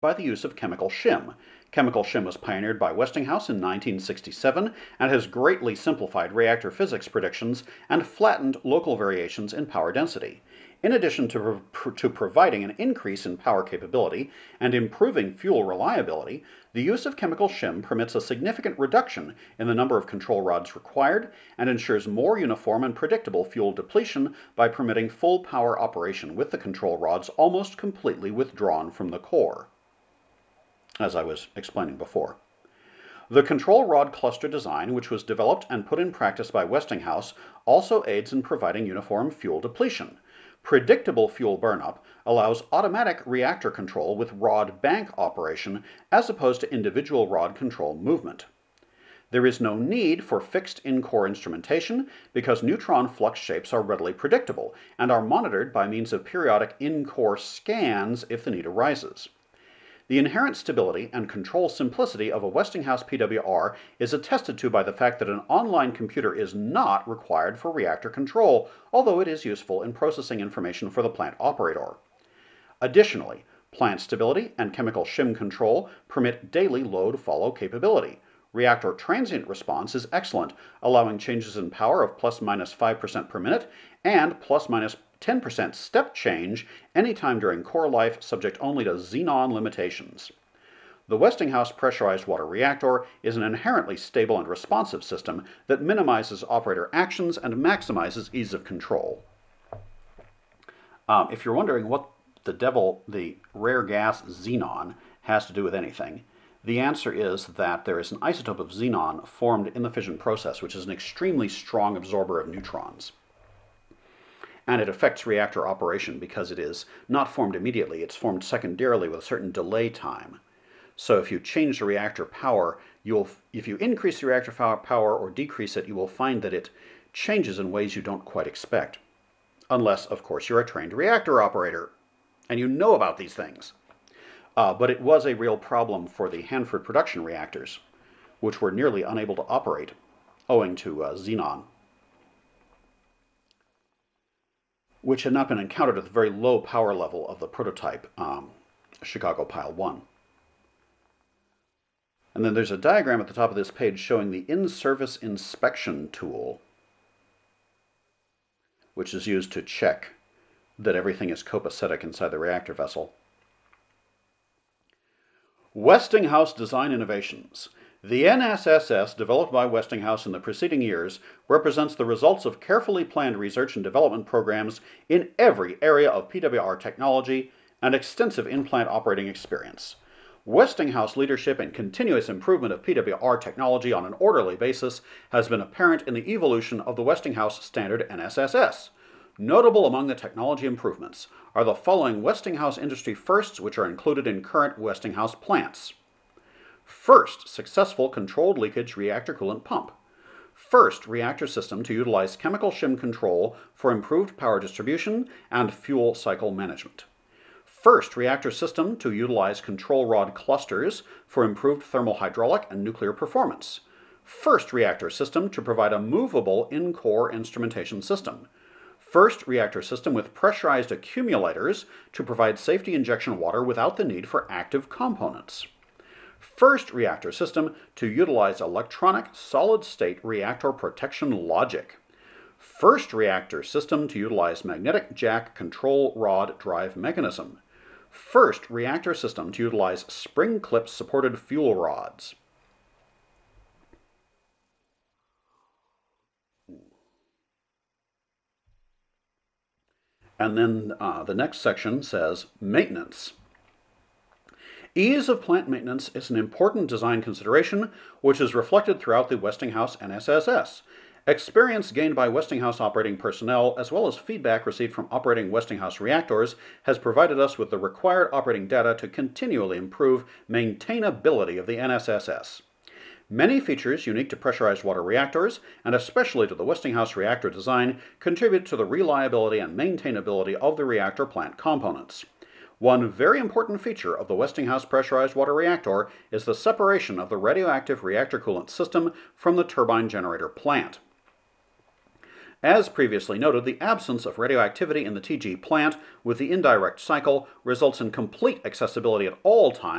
by the use of chemical shim. Chemical shim was pioneered by Westinghouse in 1967 and has greatly simplified reactor physics predictions and flattened local variations in power density. In addition to providing an increase in power capability and improving fuel reliability, the use of chemical shim permits a significant reduction in the number of control rods required and ensures more uniform and predictable fuel depletion by permitting full power operation with the control rods almost completely withdrawn from the core, as I was explaining before. The control rod cluster design, which was developed and put in practice by Westinghouse, also aids in providing uniform fuel depletion. Predictable fuel burnup allows automatic reactor control with rod bank operation as opposed to individual rod control movement. There is no need for fixed in-core instrumentation because neutron flux shapes are readily predictable and are monitored by means of periodic in-core scans if the need arises. The inherent stability and control simplicity of a Westinghouse PWR is attested to by the fact that an online computer is not required for reactor control, although it is useful in processing information for the plant operator. Additionally, plant stability and chemical shim control permit daily load follow capability. Reactor transient response is excellent, allowing changes in power of plus minus 5% per minute and plus minus 10% step change anytime during core life, subject only to xenon limitations. The Westinghouse pressurized water reactor is an inherently stable and responsive system that minimizes operator actions and maximizes ease of control. If you're wondering what the devil the rare gas xenon has to do with anything, the answer is that there is an isotope of xenon formed in the fission process, which is an extremely strong absorber of neutrons. And it affects reactor operation because it is not formed immediately, it's formed secondarily with a certain delay time. So if you change the reactor power, if you increase the reactor power or decrease it, you will find that it changes in ways you don't quite expect. Unless, of course, you're a trained reactor operator and you know about these things. But it was a real problem for the Hanford production reactors, which were nearly unable to operate owing to xenon, which had not been encountered at the very low power level of the prototype Chicago Pile 1. And then there's a diagram at the top of this page showing the in-service inspection tool, which is used to check that everything is copacetic inside the reactor vessel. Westinghouse Design Innovations. The NSSS, developed by Westinghouse in the preceding years, represents the results of carefully planned research and development programs in every area of PWR technology and extensive in-plant operating experience. Westinghouse leadership and continuous improvement of PWR technology on an orderly basis has been apparent in the evolution of the Westinghouse standard NSSS. Notable among the technology improvements are the following Westinghouse industry firsts which are included in current Westinghouse plants. First, successful controlled leakage reactor coolant pump. First, reactor system to utilize chemical shim control for improved power distribution and fuel cycle management. First, reactor system to utilize control rod clusters for improved thermal hydraulic and nuclear performance. First, reactor system to provide a movable in-core instrumentation system. First, reactor system with pressurized accumulators to provide safety injection water without the need for active components. First reactor system to utilize electronic solid-state reactor protection logic. First reactor system to utilize magnetic jack control rod drive mechanism. First reactor system to utilize spring clip supported fuel rods. And then the next section says maintenance. Ease of plant maintenance is an important design consideration, which is reflected throughout the Westinghouse NSSS. Experience gained by Westinghouse operating personnel, as well as feedback received from operating Westinghouse reactors, has provided us with the required operating data to continually improve maintainability of the NSSS. Many features unique to pressurized water reactors, and especially to the Westinghouse reactor design, contribute to the reliability and maintainability of the reactor plant components. One very important feature of the Westinghouse pressurized water reactor is the separation of the radioactive reactor coolant system from the turbine generator plant. As previously noted, the absence of radioactivity in the TG plant with the indirect cycle results in complete accessibility at all times